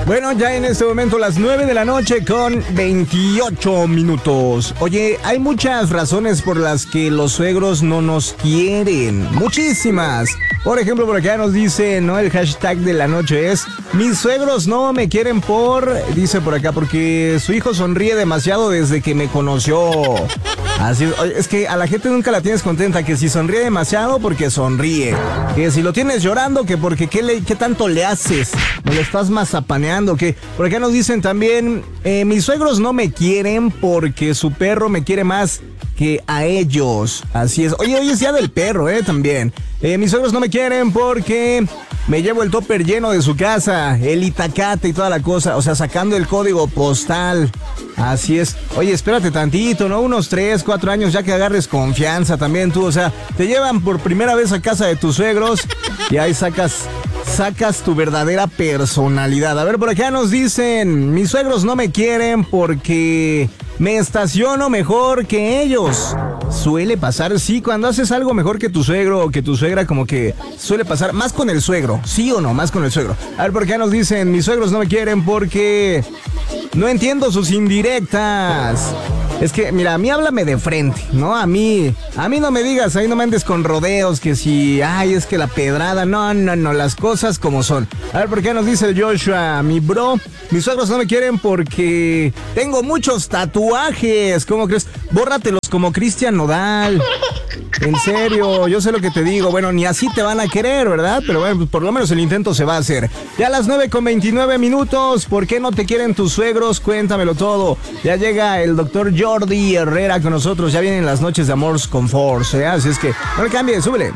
Bueno, ya en este momento las 9 de la noche con 28 minutos. Oye, hay muchas razones por las que los suegros no nos quieren. Muchísimas. Por ejemplo, por acá nos dice, ¿no? El hashtag de la noche es: mis suegros no me quieren dice por acá, porque su hijo sonríe demasiado desde que me conoció. Así es que a la gente nunca la tienes contenta, que si sonríe demasiado porque sonríe, que si lo tienes llorando que porque qué tanto le haces, me lo estás mazapaneando, que por acá nos dicen también, mis suegros no me quieren porque su perro me quiere más que a ellos. Así es. Oye, hoy es día del perro, también. Mis suegros no me quieren porque me llevo el topper lleno de su casa, el itacate y toda la cosa, o sea, sacando el código postal. Así es. Oye, espérate tantito, ¿no? Unos 3, 4 años ya que agarres confianza también tú, o sea, te llevan por primera vez a casa de tus suegros y ahí sacas tu verdadera personalidad. A ver, por acá nos dicen, mis suegros no me quieren porque me estaciono mejor que ellos. Suele pasar, sí, cuando haces algo mejor que tu suegro o que tu suegra, como que suele pasar más con el suegro, ¿sí o no? Más con el suegro. A ver, por acá nos dicen, mis suegros no me quieren porque no entiendo sus indirectas. Es que, mira, a mí háblame de frente, ¿no? A mí no me digas, ahí no me andes con rodeos, que si, es que la pedrada, no, las cosas como son. A ver, ¿por qué nos dice el Joshua? Mi bro, mis suegros no me quieren porque tengo muchos tatuajes, ¿cómo crees? Bórratelos como Cristian Nodal. En serio, yo sé lo que te digo. Bueno, ni así te van a querer, ¿verdad? Pero bueno, pues por lo menos el intento se va a hacer. Ya a las 9:29 minutos. ¿Por qué no te quieren tus suegros? Cuéntamelo todo. Ya llega el doctor Jordi Herrera con nosotros. Ya vienen las noches de Amors con Force, ¿eh? Así es que no le cambie, súbele.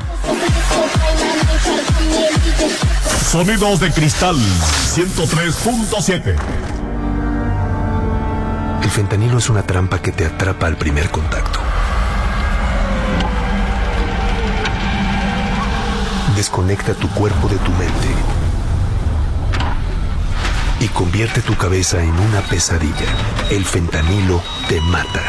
Sonidos de Cristal 103.7. El fentanilo es una trampa que te atrapa al primer contacto. Desconecta tu cuerpo de tu mente y convierte tu cabeza en una pesadilla. El fentanilo te mata.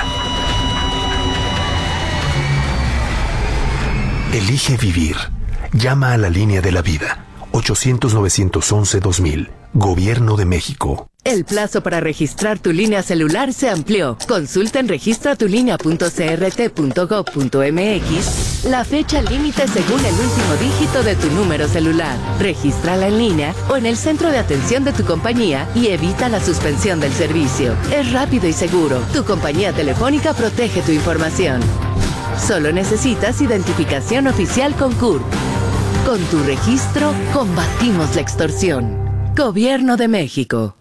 Elige vivir. Llama a la línea de la vida. 800-911-2000. Gobierno de México. El plazo para registrar tu línea celular se amplió. Consulta en registratulínea.crt.gov.mx la fecha límite según el último dígito de tu número celular. Regístrala en línea o en el centro de atención de tu compañía y evita la suspensión del servicio. Es rápido y seguro. Tu compañía telefónica protege tu información. Solo necesitas identificación oficial con CURP. Con tu registro, combatimos la extorsión. Gobierno de México.